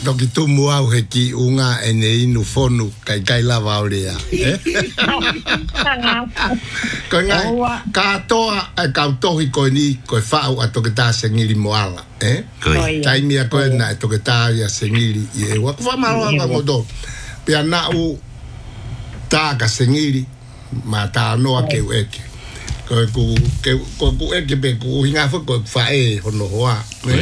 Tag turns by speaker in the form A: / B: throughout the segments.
A: toki tumu au he ki unga e ne inu fonu kai lava o rea. Ko ngai, katoa e kautohi koe ni koe whau a toke tā sengiri moala. Taimia koe na e toke tā ia sengiri i e wako whamaroa ka ngoto. Pea na u tā ka sengiri ma tā noa keu eke. Ko ku eke pe ku hinga fo ko fa e hono hoa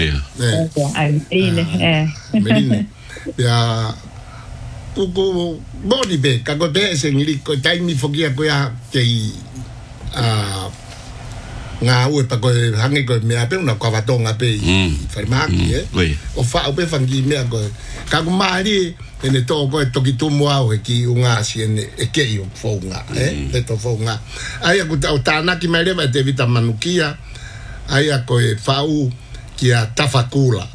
A: merine ya ku body be ka ko be se ngiri ko taimi fo kia ko ya ke nga u pa ko hangi ko me ape una ko vatonga pe farmaki o fa o pe fangi me ko ka ku mari ene to ko to ki tu mo au ki unga siene e ke yo fonga e to fonga ai ku ta tana ki mere ba te vita manukia ai ko e fau ki a tafakula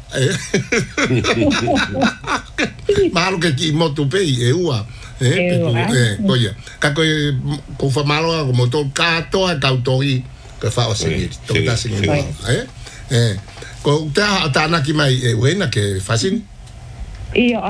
A: malo ke ki moto pe e ua ko ya ka ko fa malo ko moto ka to a kautori ko fa o seguir to ta seguir ko ta tana ki mai e wena ke fasin
B: Ia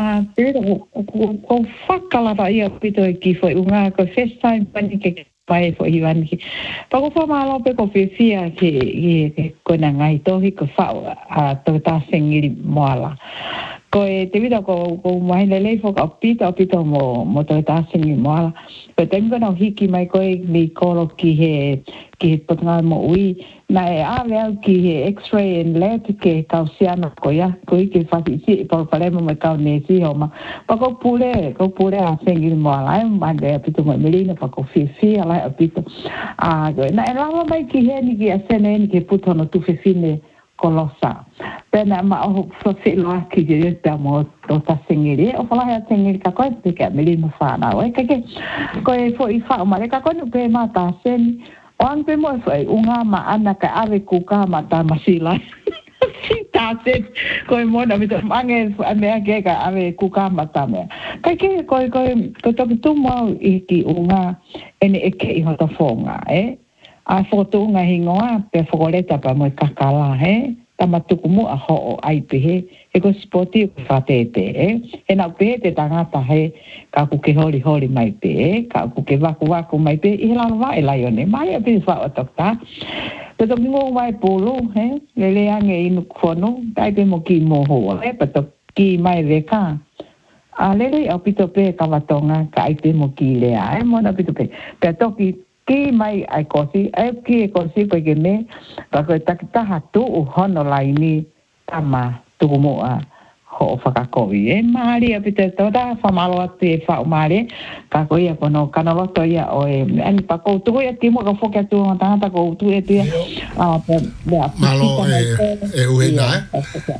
B: ko whakalata ia pito e ki foi unga ko first time pani ke pai foi iwan ki. Pa ko whamalo pe ko whiwhia ki kona ngai tohi ko whau a to ta sengiri moala. Ko e te vida ko mai lelei fo ka pito mo to ta sengiri moala. Ko te ngana hiki mai ko e mi kolo ki he potnga mo ui. Na e ave ki he x-ray and lab ke kausiana ko ya ko ki fasi si por problema me kau nesi homa pa ko pule a sengil mo ala ma de pito mo melina pa ko fi ala pito na e lava mai ki he ni ki asene ni ki puto no tu fine kolosa pena ma o so se lo ki je ta mo to ta sengil o fala ha sengil ka ko te ka melina fa na o ke ko e fo I fa ma ka ko no pe ma ta sen Oang pe mo fai unga ma ana ka ave kuka ma ta masila. Ta se ko mo na mito mange ame ke ka ave kuka ma ta me. Ka ke ko to tu mo I ki unga ene eke I hota fonga A foto unga hingoa pe fogoleta pa mo kakala tamatuku mo a ho ai pe e ko spoti fatete e na pe te tangata ka ku ke holi mai pe ka ku ke vaku mai pe I la va e la yone mai e pe fa otokta te to mo vai polo le ange inu kono dai pe mo ki mo ho pe to ki mai veka a le apito pe ka vatonga ka ai pe mo ki le ai mo na pito pe to ki mai ai kosi pe ke me ka ko ta hatu u hono laini tama tu mo a ho whakakowi maari a pite toda whamalo atu whao maari ka ko ia kono kanaloto ia o ani pa ko tu ia timo ka whokia tu o tangata ko tu ia tia
A: malo e uena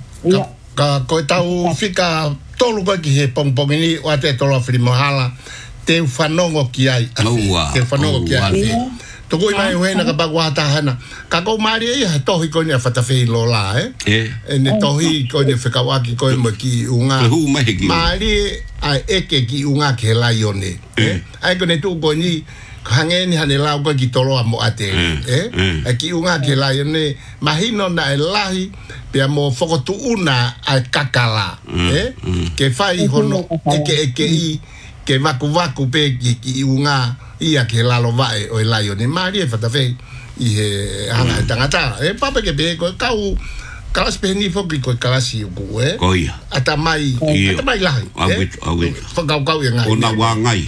A: ka ko tau whika tolu ko ki he pongpongini o te tolo whirimohala te whanongo ki ai te whanongo ki ai toko I mai uena ka bagua tahana ka ko maari ia tohi ko ni a whatawhi lola ne tohi ko ni whekawaki ko mo ki unga maari a eke ki unga ke lai one ai ko ne tu ko ni hangeni hane lau ko ki toloa mo ate ki unga ke lai one mahino na e lahi pia mo whakotu una a kakala ke whai hono eke I ke vaku pe ki unga ia ke lalo vai o laio ni mari e fatafei I he hanga tangata papa ke pe ko kau kalas pe ni foki ko kalasi ku
C: koia
A: ata mai lahi fo kau yang
C: ai ona wangai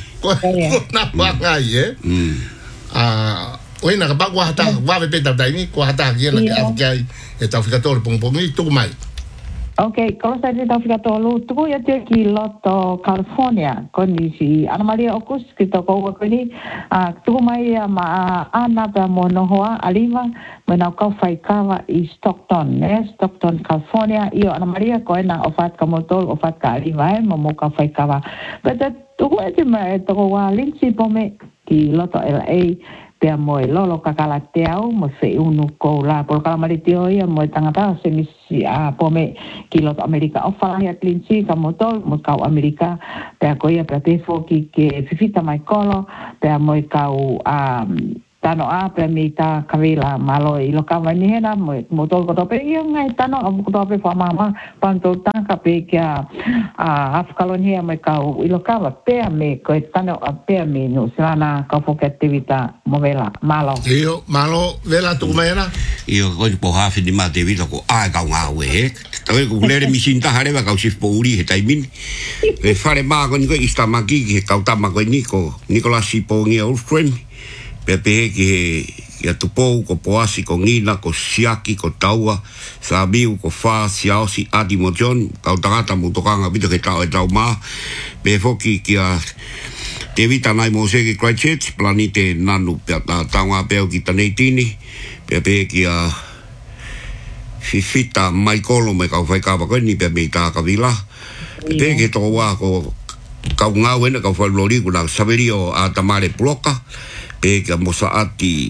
A: oina ka bagua hata wa pe ta ni ko hata ki na ka e ta fikator pong ni tu mai
B: Okay, kalau saya di Afrika Tolu, tu ya dia ki loto California, kondisi. Ana Maria Okus kita kau ni, tu mai ma ana pa monohoa alima menau kau faikawa I Stockton, Stockton California. Iyo Ana Maria kau na ofat kamotol ofat ka alima mo kau faikawa. But tu ya dia ma tu wa linsi pome ki loto LA. Pea moe lolo kakala teau mo se unu ko la por kala maritio ia mo tangata se misi a pome kilo Amerika o fala ia klinsi ka motol mo kau Amerika pea ko ia pea te foki ke fifita mai kolo pea mo kau tano ape mi ta kavila malo I lo kawa ni hena mo tol ko tope iyo ngai tano ko tope fa mama panto tanka pe kia afkalonia me kau I lo kawa pe me ko tano pe me no sana ka fo activita movela malo
A: iyo malo vela tu mena
C: iyo ko po ha fi di ma te vita ko a ka nga we tawe ko lere mi sinta hare ba ka si pouri he taimin e fare ma ko ni ko istamaki ke ka ta ma ko Nicolas Sipongi old friend Pepe ki ya tupo ko poasi ko ngina ko siaki ko taua sabiu ko fa siao si adi mo John ka tangata mo tokanga bito ke tau e tau ma pe foki ki a te vita nai mo se ki Christchurch planite nanu pe taunga peo ki tanei tini pepe ki a fifita mai kolo me ka fai ka ba ko ni pe me ta ka vila pe ke to wa ko ka nga wena ka fa lori ko na saberio a tamare bloka pe ka mosaati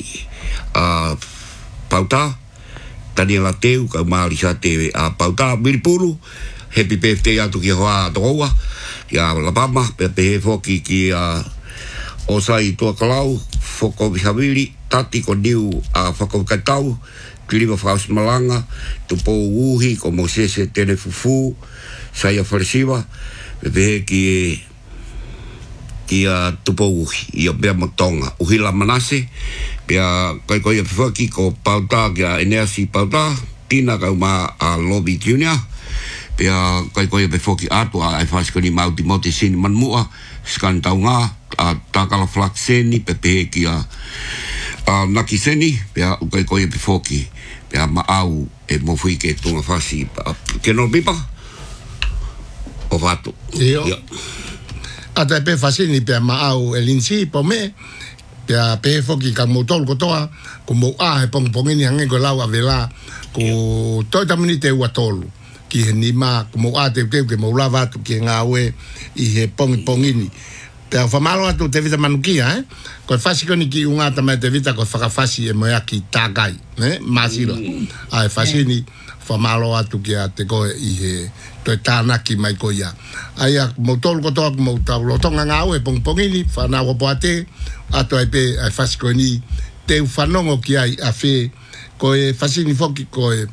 C: pauta tani la teu ka mari sa te a pauta bilpuru happy birthday atu ki hoa toa ya la pama pe foki ki o sai to klau foko bihavili tati ko diu a foko katau kliva faus malanga tu po uhi ko mosese telefufu sai ofresiva pe ki ia tupo uhi, ia bea motonga. Uhi la manase, bea kai ia whiwaki ko pauta kia Eneasi pauta, tina kau ma a Lobby Junior, bea kai ia whiwaki atu a whasikoni mauti mote sini manmua, skan tau ngā, a takala flak seni, pepe kia naki seni, bea kai ia whiwaki, bea maau e mofui ke tunga whasi, ke no pipa, o watu.
A: Iyo. Ata pe fasini pe maau elinsi po me pe pe foki ka motol ko toa ko mo a pong pongini hange ko lawa vela ko to tamini te watolu ki ni ma ko mo a te ke mo lava tu ki ngawe I he pongini pe fa malo atu te vita manukia ko fasi ko ni ki unga ta te vita ko fa fasi e mo ya ki tagai masilo ai fasini fa malo atu ki te ko I he to tana ki mai ko ia ai motol ko to mo taulo tonga ngawe pongini fa na wo poate ato ai pe ai fasiko ni te fanongo ki ai a fe ko e fasini foki ko e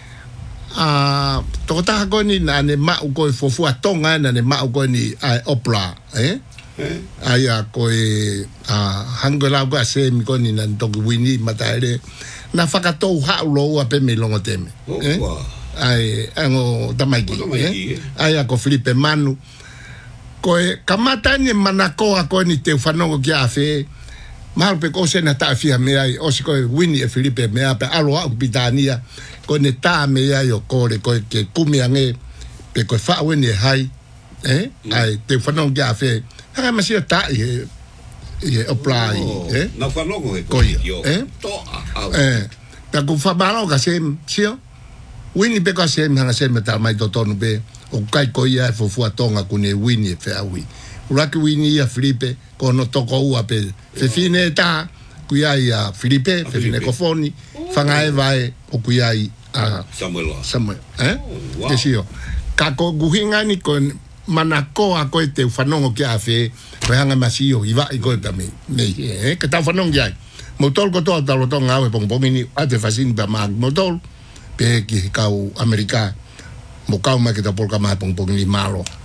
A: to ta ko ni na ne ma ko fofu atonga na ne ma ko ni ai opera ai ko e hangola ko se mi ko ni na to wini mataere na fakato ha lo a pe me longo teme ai ango tamaki ai ko Filipe Manu ko kamata ni manako ko ni te fanongo ki afe mal pe ko se na ta fia me ai o si ko Winnie e Filipe me ape alo a pitania ko ne ta me ai o ko le ko ke kumi ange pe ko fa Winnie hai ai te fanongo ki afe ha ma si ta e apply
C: na fanongo e
A: ko yo
C: to
A: ta ko fa malo ka sem sio Winnie pe ka sem hanga sem ta mai to tonu pe o kai ko ia fo fu atonga kune Winnie fe awi ula ki Winnie ia Filipe ko no toko ua pe fe fine ta ku ia Filipe fe fine ko foni fanga e vai o ku ia Samuel ke sio ka ko guhinga ni kon manako a ko te fanongo ki a fe ko hanga masio iva I ko ta me ke ta fanongo ai motol ko to ta lo tonga we pongini a te fasin ba mag motol pe ki kau Amerika mo kau ma ke ta polka ma pongpongini malo